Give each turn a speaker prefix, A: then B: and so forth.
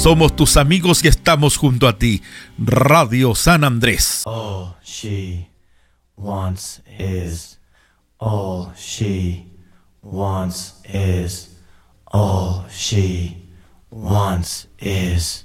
A: Somos tus amigos y estamos junto a ti. Radio San Andrés.
B: All she wants is, all she wants is, all she wants is.